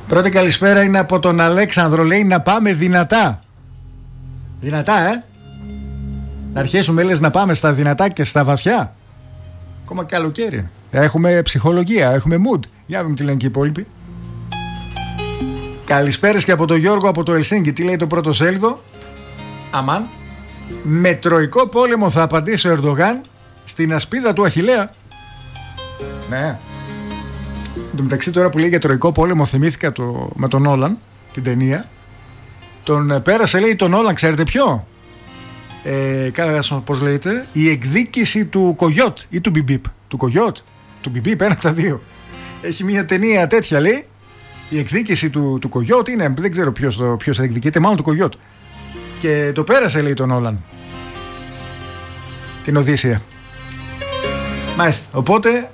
Πρώτη καλησπέρα είναι από τον Αλέξανδρο. Λέει να πάμε δυνατά. Δυνατά, να αρχίσουμε, λες, να πάμε στα δυνατά και στα βαθιά. Ακόμα καλοκαίρι. Έχουμε ψυχολογία, έχουμε mood. Για δούμε τι λένε και οι υπόλοιποι. Καλησπέρες και από τον Γιώργο από το Ελσίνκι. Τι λέει το πρώτο σέλιδο? Αμάν. Με τροϊκό πόλεμο θα απαντήσει ο Ερντογάν στην ασπίδα του Αχιλλέα. Ναι. Εν τω μεταξύ, τώρα που λέει για τροϊκό πόλεμο, θυμήθηκα με τον Όλαν, την ταινία. Τον πέρασε, λέει, τον Όλαν, ξέρετε ποιο? Πώς λέγεται? Η εκδίκηση του Κογιότ ή του Μπιμπίπ. Του Κογιότ, του Μπιμπίπ, ένα από τα δύο. Έχει μια ταινία τέτοια, λέει. Η εκδίκηση του Κογιότ είναι, δεν ξέρω ποιος εκδικείται, μάλλον του Κογιότ. Και το πέρασε, λέει, τον Όλαν, την Οδύσσεια. Μάλιστα, οπότε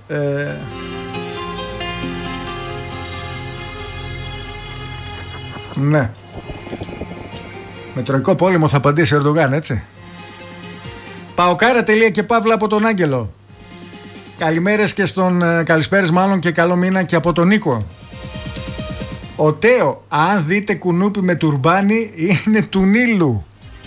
ναι, με τροϊκό πόλεμο θα απαντήσει ο Ερντογάν, έτσι. Παοκάρα τελεία και παύλα από τον Άγγελο. Καλημέρες και καλησπέρες μάλλον και καλό μήνα και από τον Νίκο. Ο Τέο, αν δείτε κουνούπι με τουρμπάνι, είναι του Νείλου.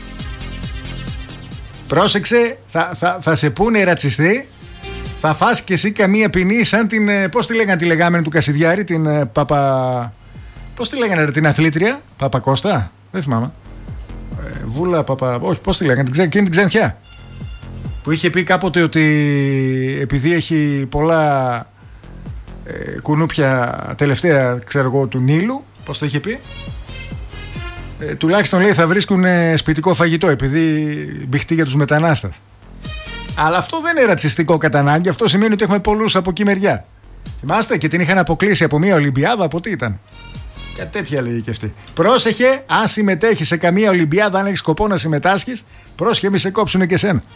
Πρόσεξε, θα σε πούνε οι ρατσιστοί. Θα φας και εσύ καμία ποινή σαν την, πώς τη λέγανε τη λεγάμενη του Κασιδιάρη, την πώς τη λέγανε την αθλήτρια, Παπακώστα, δεν θυμάμαι. Βούλα, όχι, πώς τη λέγανε, εκείνη την Ξενθιά. Που είχε πει κάποτε ότι επειδή έχει πολλά κουνούπια τελευταία, ξέρω εγώ, του Νείλου, πώς το είχε πει, τουλάχιστον, λέει, θα βρίσκουν σπιτικό φαγητό επειδή μπηχτεί για τους μετανάστες. Αλλά αυτό δεν είναι ρατσιστικό κατά ανάγκη. Αυτό σημαίνει ότι έχουμε πολλούς από εκεί μεριά. Θυμάστε, και την είχαν αποκλείσει από μια Ολυμπιάδα, από τι ήταν? Κάτι τέτοια λέει και αυτή. Πρόσεχε, αν συμμετέχεις σε καμία Ολυμπιάδα, αν έχεις σκοπό να συμμετάσχεις, πρόσεχε, μη σε κόψουνε και σένα.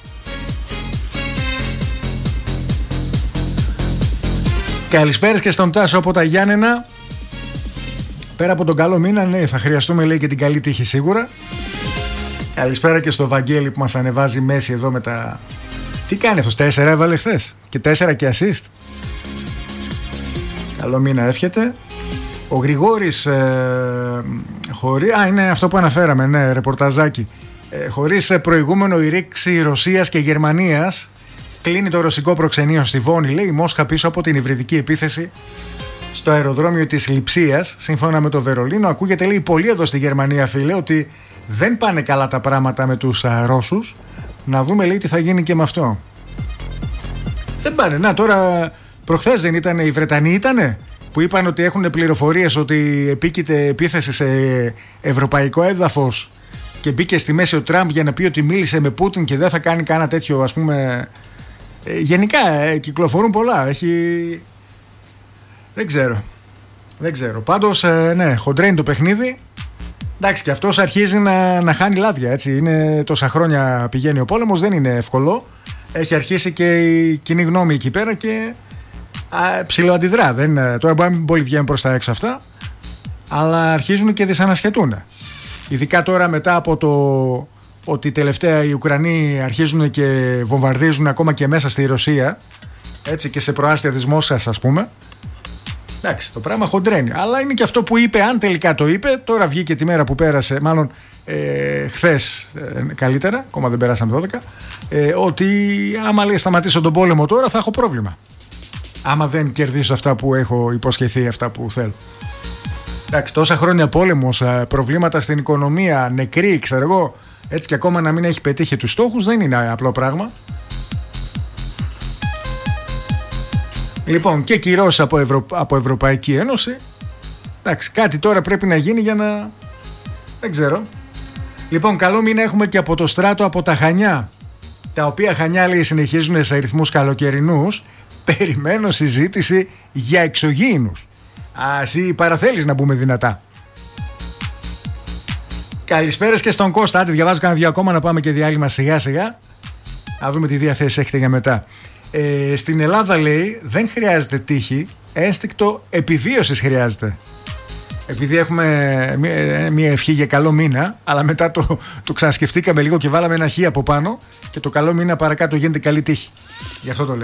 Καλησπέρας και στον Τάσο από τα Γιάννενα. Πέρα από τον καλό μήνα, ναι, θα χρειαστούμε, λέει, και την καλή τύχη σίγουρα. Καλησπέρα και στο Βαγγέλη που μας ανεβάζει μέση εδώ με τα... Τι κάνει αυτός, 4 έβαλε χθες και 4 και assist. Καλό μήνα εύχεται. Ο Γρηγόρης είναι αυτό που αναφέραμε, ναι, ρεπορταζάκι. Χωρίς προηγούμενο η ρήξη Ρωσίας και Γερμανίας, κλείνει το ρωσικό προξενείο στη Βόνη, λέει, η Μόσχα πίσω από την υβριδική επίθεση στο αεροδρόμιο της Λειψίας. Σύμφωνα με το Βερολίνο, ακούγεται, λέει, πολύ εδώ στη Γερμανία, φίλε, ότι δεν πάνε καλά τα πράγματα με τους Ρώσους. Να δούμε, λέει, τι θα γίνει και με αυτό. Δεν πάνε. Να, τώρα προχθές δεν ήταν οι Βρετανοί, ήτανε, που είπαν ότι έχουν πληροφορίες ότι επίκειται επίθεση σε ευρωπαϊκό έδαφος και μπήκε στη μέση ο Τραμπ για να πει ότι μίλησε με Πούτιν και δεν θα κάνει κανένα τέτοιο, ας πούμε. Γενικά κυκλοφορούν πολλά. Δεν ξέρω. Πάντως, ναι, χοντρένει το παιχνίδι. Εντάξει, και αυτός αρχίζει να χάνει λάδια, έτσι. Είναι τόσα χρόνια πηγαίνει ο πόλεμος, δεν είναι εύκολο. Έχει αρχίσει και η κοινή γνώμη εκεί πέρα και ψιλοαντιδρά. Τώρα μπορεί να μην πολύ βγαίνουν προς τα έξω αυτά, αλλά αρχίζουν και δυσανασχετούν. Ειδικά τώρα μετά από το ότι τελευταία οι Ουκρανοί αρχίζουν και βομβαρδίζουν ακόμα και μέσα στη Ρωσία, έτσι, και σε προάστια της Μόσχας, ας πούμε. Εντάξει, το πράγμα χοντρένει. Αλλά είναι και αυτό που είπε, αν τελικά το είπε. Τώρα βγήκε τη μέρα που πέρασε, μάλλον χθες καλύτερα, ακόμα δεν περάσαμε 12, ότι άμα, λέει, σταματήσω τον πόλεμο τώρα θα έχω πρόβλημα. Άμα δεν κερδίσω αυτά που έχω υποσχεθεί, αυτά που θέλω. Εντάξει, τόσα χρόνια πόλεμος, προβλήματα στην οικονομία, νεκροί, ξέρω εγώ, έτσι, και ακόμα να μην έχει πετύχει τους στόχους, δεν είναι απλό πράγμα. Λοιπόν, και κυρώσεις από Ευρωπαϊκή Ένωση. Εντάξει, κάτι τώρα πρέπει να γίνει για να... Δεν ξέρω. Λοιπόν, καλό μήνα έχουμε και από το Στράτο από τα Χανιά. Τα οποία Χανιά, λέει, συνεχίζουν σε αριθμούς καλοκαιρινούς. Περιμένω συζήτηση για εξωγήινους. Εσύ παραθέλεις να μπούμε δυνατά. Καλησπέρας και στον Κώστα. Άντε, διαβάζω κανένα δύο ακόμα να πάμε και διάλειμμα σιγά σιγά. Να δούμε τι διαθέσεις έχετε για μετά. Στην Ελλάδα, λέει, δεν χρειάζεται τύχη, ένστικτο επιβίωσης χρειάζεται. Επειδή έχουμε μια ευχή για καλό μήνα, αλλά μετά το ξανασκεφτήκαμε λίγο και βάλαμε ένα χ από πάνω και το καλό μήνα παρακάτω γίνεται καλή τύχη. Γι' αυτό το λέω.